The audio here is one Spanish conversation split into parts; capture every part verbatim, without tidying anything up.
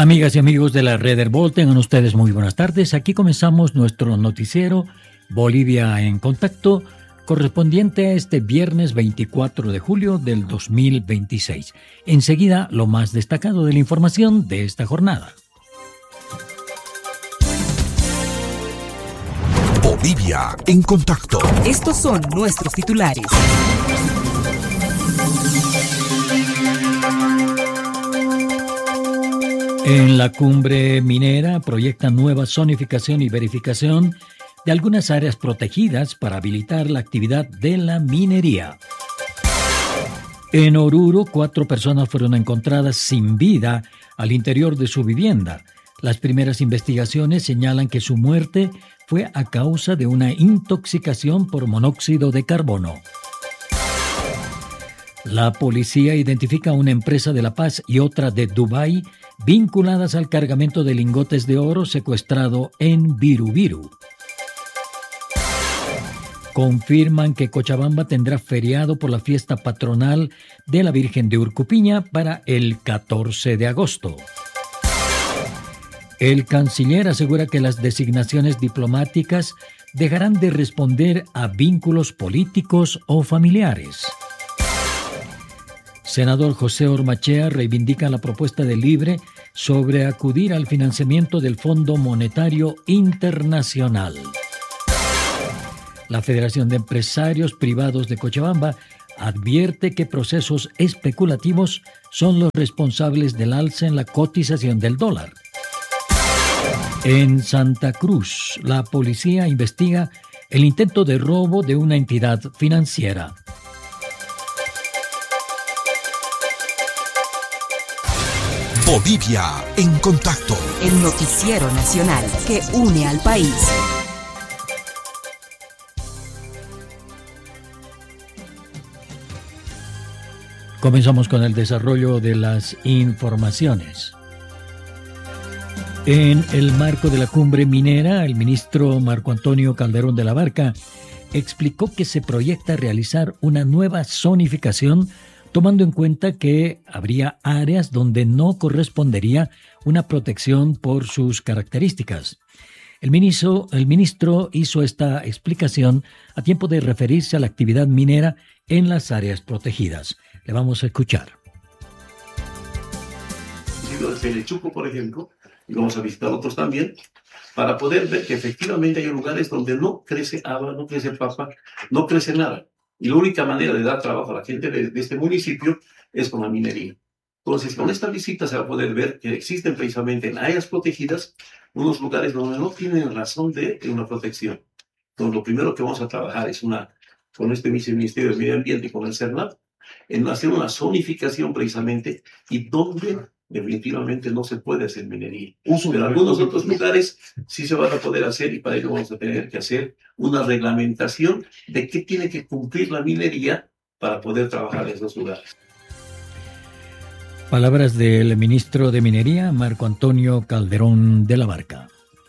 Amigas y amigos de la Red Herbol, tengan ustedes muy buenas tardes. Aquí comenzamos nuestro noticiero Bolivia en Contacto, correspondiente a este viernes veinticuatro de julio del dos mil veintiséis. Enseguida, lo más destacado de la información de esta jornada. Bolivia en Contacto. Estos son nuestros titulares. En la cumbre minera proyectan nueva zonificación y verificación de algunas áreas protegidas para habilitar la actividad de la minería. En Oruro, cuatro personas fueron encontradas sin vida al interior de su vivienda. Las primeras investigaciones señalan que su muerte fue a causa de una intoxicación por monóxido de carbono. La policía identifica una empresa de La Paz y otra de Dubái vinculadas al cargamento de lingotes de oro secuestrado en Birubiru. Confirman que Cochabamba tendrá feriado por la fiesta patronal de la Virgen de Urcupiña para el catorce de agosto. El canciller asegura que las designaciones diplomáticas dejarán de responder a vínculos políticos o familiares. Senador José Ormachea reivindica la propuesta de Libre sobre acudir al financiamiento del Fondo Monetario Internacional. La Federación de Empresarios Privados de Cochabamba advierte que procesos especulativos son los responsables del alza en la cotización del dólar. En Santa Cruz, la policía investiga el intento de robo de una entidad financiera. Bolivia en Contacto. El noticiero nacional que une al país. Comenzamos con el desarrollo de las informaciones. En el marco de la cumbre minera, el ministro Marco Antonio Calderón de la Barca explicó que se proyecta realizar una nueva zonificación, tomando en cuenta que habría áreas donde no correspondería una protección por sus características. El ministro, el ministro hizo esta explicación a tiempo de referirse a la actividad minera en las áreas protegidas. Le vamos a escuchar. De Pelechuco, por ejemplo, y vamos a visitar otros también, para poder ver que efectivamente hay lugares donde no crece agua, no crece papa, no crece nada. Y la única manera de dar trabajo a la gente de, de este municipio es con la minería. Entonces, con esta visita se va a poder ver que existen precisamente en áreas protegidas unos lugares donde no tienen razón de, de una protección. Entonces, lo primero que vamos a trabajar es una, con este Ministerio del Medio Ambiente y con el CERNAP, en hacer una zonificación precisamente y donde definitivamente no se puede hacer minería. Pero en algunos otros lugares sí se van a poder hacer y para ello vamos a tener que hacer una reglamentación de qué tiene que cumplir la minería para poder trabajar en esos lugares. Palabras del ministro de Minería, Marco Antonio Calderón de la Barca.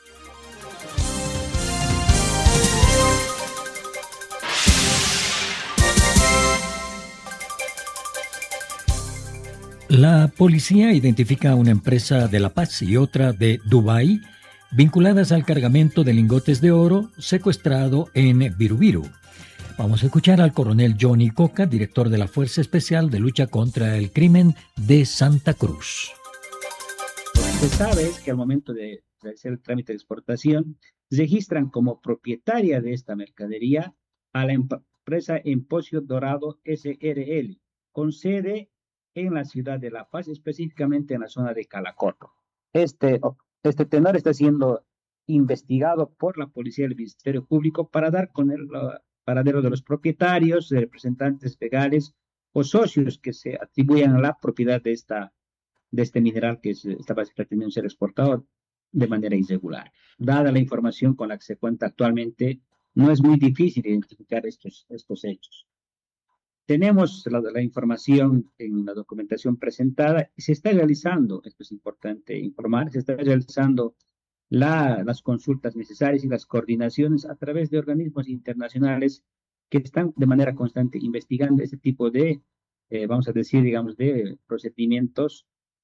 La policía identifica una empresa de La Paz y otra de Dubái vinculadas al cargamento de lingotes de oro secuestrado en Birubiru. Vamos a escuchar al coronel Johnny Coca, director de la Fuerza Especial de Lucha contra el Crimen de Santa Cruz. Lo que se sabe es que al momento de realizar el trámite de exportación, registran como propietaria de esta mercadería a la empresa Empocio Dorado S R L, con sede en la ciudad de La Paz, específicamente en la zona de Calacoto. Este, este tenor está siendo investigado por la policía del Ministerio Público para dar con el uh, paradero de los propietarios, de representantes legales o socios que se atribuyan a la propiedad de, esta, de este mineral que se estaba pretendiendo ser exportado de manera irregular. Dada la información con la que se cuenta actualmente, no es muy difícil identificar estos, estos hechos. Tenemos la, la información en la documentación presentada y se está realizando, esto es importante informar, se está realizando la, las consultas necesarias y las coordinaciones a través de organismos internacionales que están de manera constante investigando este tipo de, eh, vamos a decir, digamos, de procedimientos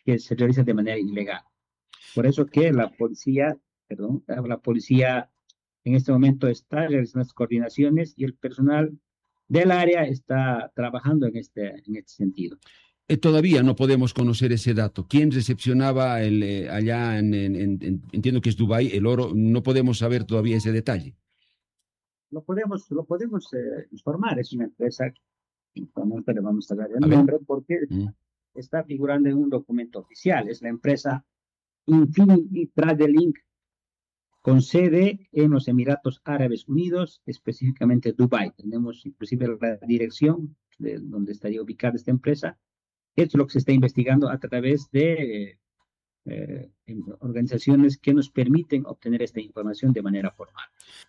que se realiza de manera ilegal. Por eso que la policía, perdón, la policía en este momento está realizando las coordinaciones y el personal del área está trabajando en este, en este sentido. Eh, todavía no podemos conocer ese dato. ¿Quién recepcionaba el, eh, allá en, en, en, entiendo que es Dubái, el oro? No podemos saber todavía ese detalle. Lo podemos, lo podemos eh, informar, es una empresa, no le vamos a dar el a nombre ver. porque Mm. está figurando en un documento oficial, es la empresa Infinity Travel Incorporated, con sede en los Emiratos Árabes Unidos, específicamente Dubái. Tenemos inclusive la dirección de donde estaría ubicada esta empresa. Esto es lo que se está investigando a través de eh, organizaciones que nos permiten obtener esta información de manera formal.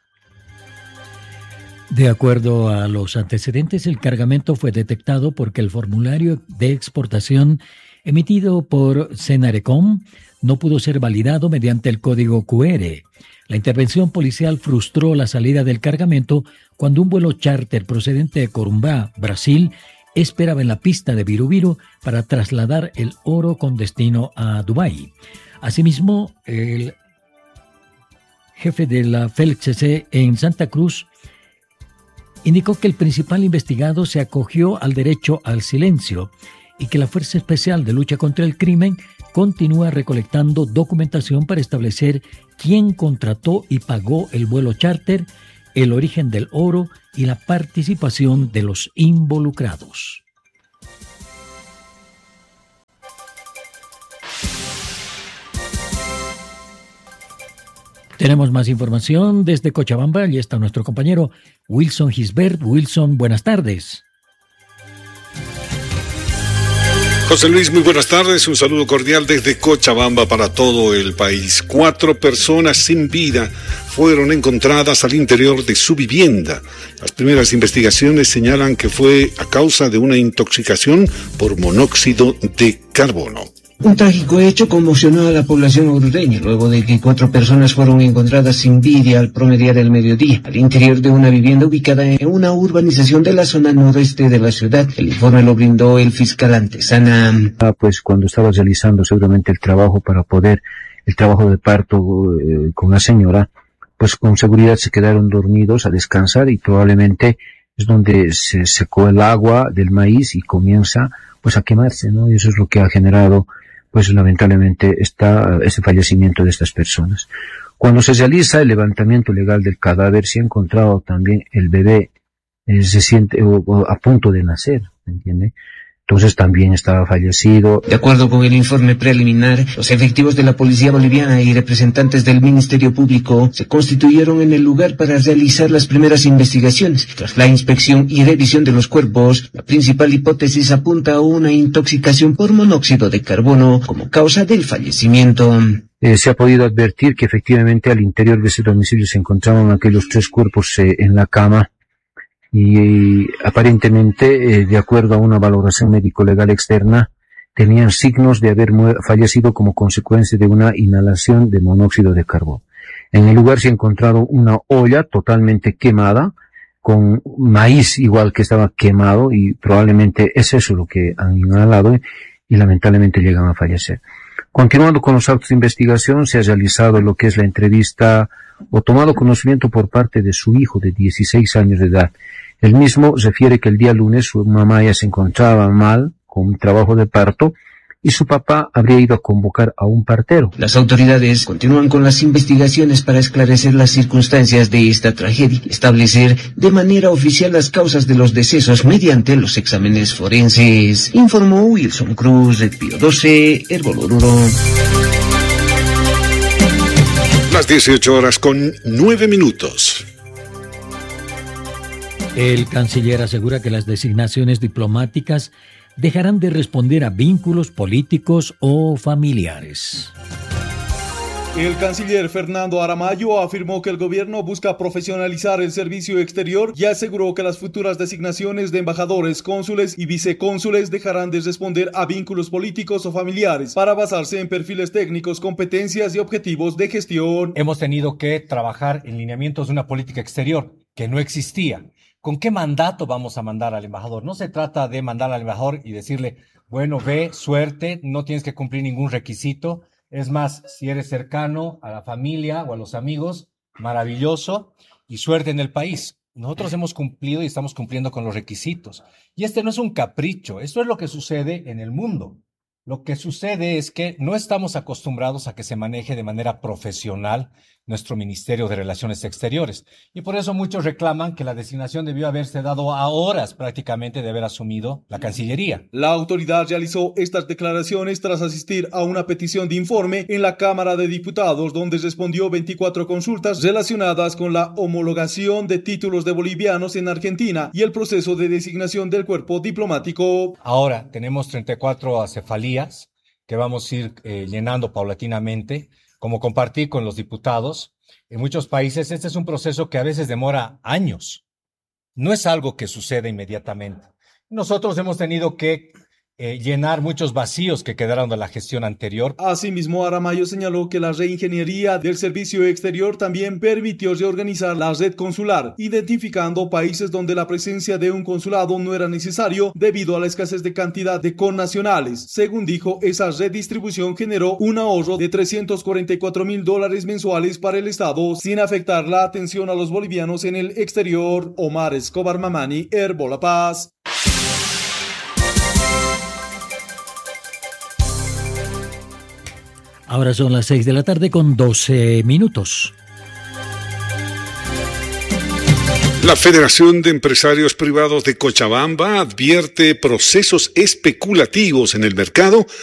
De acuerdo a los antecedentes, el cargamento fue detectado porque el formulario de exportación emitido por Cenarecom no pudo ser validado mediante el código Q R. La intervención policial frustró la salida del cargamento cuando un vuelo charter procedente de Corumbá, Brasil, esperaba en la pista de Virubiru para trasladar el oro con destino a Dubái. Asimismo, el jefe de la F E L C C en Santa Cruz indicó que el principal investigado se acogió al derecho al silencio y que la Fuerza Especial de Lucha contra el Crimen continúa recolectando documentación para establecer quién contrató y pagó el vuelo charter, el origen del oro y la participación de los involucrados. Tenemos más información desde Cochabamba. Allí está nuestro compañero Wilson Gisbert. Wilson, buenas tardes. José Luis, muy buenas tardes. Un saludo cordial desde Cochabamba para todo el país. Cuatro personas sin vida fueron encontradas al interior de su vivienda. Las primeras investigaciones señalan que fue a causa de una intoxicación por monóxido de carbono. Un trágico hecho conmocionó a la población orureña luego de que cuatro personas fueron encontradas sin vida al promediar el mediodía al interior de una vivienda ubicada en una urbanización de la zona noreste de la ciudad. El informe lo brindó el fiscal Antesana. Ah, pues cuando estaba realizando seguramente el trabajo para poder, el trabajo de parto eh, con la señora, pues con seguridad se quedaron dormidos a descansar y probablemente es donde se secó el agua del maíz y comienza pues a quemarse, ¿no? Y eso es lo que ha generado pues lamentablemente está ese fallecimiento de estas personas. Cuando se realiza el levantamiento legal del cadáver, se ha encontrado también el bebé eh, se siente o, o a punto de nacer, ¿me entiende? Entonces también estaba fallecido. De acuerdo con el informe preliminar, los efectivos de la policía boliviana y representantes del Ministerio Público se constituyeron en el lugar para realizar las primeras investigaciones. Tras la inspección y revisión de los cuerpos, la principal hipótesis apunta a una intoxicación por monóxido de carbono como causa del fallecimiento. Eh, se ha podido advertir que efectivamente al interior de ese domicilio se encontraban aquellos tres cuerpos eh, en la cama. Y aparentemente, eh, de acuerdo a una valoración médico-legal externa, tenían signos de haber fallecido como consecuencia de una inhalación de monóxido de carbono. En el lugar se ha encontrado una olla totalmente quemada, con maíz igual que estaba quemado, y probablemente es eso lo que han inhalado, y, y lamentablemente llegan a fallecer. Continuando con los actos de investigación, se ha realizado lo que es la entrevista o tomado conocimiento por parte de su hijo de dieciséis años de edad. El mismo refiere que el día lunes su mamá ya se encontraba mal con un trabajo de parto y su papá habría ido a convocar a un partero. Las autoridades continúan con las investigaciones para esclarecer las circunstancias de esta tragedia y establecer de manera oficial las causas de los decesos mediante los exámenes forenses. Informó Wilson Cruz, de Pío doce, Herbol Oruro. Las dieciocho horas con nueve minutos. El canciller asegura que las designaciones diplomáticas dejarán de responder a vínculos políticos o familiares. El canciller Fernando Aramayo afirmó que el gobierno busca profesionalizar el servicio exterior y aseguró que las futuras designaciones de embajadores, cónsules y vicecónsules dejarán de responder a vínculos políticos o familiares para basarse en perfiles técnicos, competencias y objetivos de gestión. Hemos tenido que trabajar en lineamientos de una política exterior que no existía, ¿con qué mandato vamos a mandar al embajador? No se trata de mandar al embajador y decirle, bueno, ve, suerte, no tienes que cumplir ningún requisito. Es más, si eres cercano a la familia o a los amigos, maravilloso, y suerte en el país. Nosotros hemos cumplido y estamos cumpliendo con los requisitos. Y este no es un capricho, esto es lo que sucede en el mundo. Lo que sucede es que no estamos acostumbrados a que se maneje de manera profesional nuestro Ministerio de Relaciones Exteriores. Y por eso muchos reclaman que la designación debió haberse dado a horas prácticamente de haber asumido la Cancillería. La autoridad realizó estas declaraciones tras asistir a una petición de informe en la Cámara de Diputados, donde respondió veinticuatro consultas relacionadas con la homologación de títulos de bolivianos en Argentina y el proceso de designación del cuerpo diplomático. Ahora tenemos treinta y cuatro acefalías que vamos a ir eh, llenando paulatinamente. Como compartí con los diputados, en muchos países este es un proceso que a veces demora años. No es algo que sucede inmediatamente. Nosotros hemos tenido que eh, llenar muchos vacíos que quedaron de la gestión anterior. Asimismo, Aramayo señaló que la reingeniería del servicio exterior también permitió reorganizar la red consular, identificando países donde la presencia de un consulado no era necesario debido a la escasez de cantidad de connacionales. Según dijo, esa redistribución generó un ahorro de trescientos cuarenta y cuatro mil dólares mensuales para el Estado, sin afectar la atención a los bolivianos en el exterior. Omar Escobar Mamani, Herbo La Paz. Ahora son las seis de la tarde con doce minutos. La Federación de Empresarios Privados de Cochabamba advierte procesos especulativos en el mercado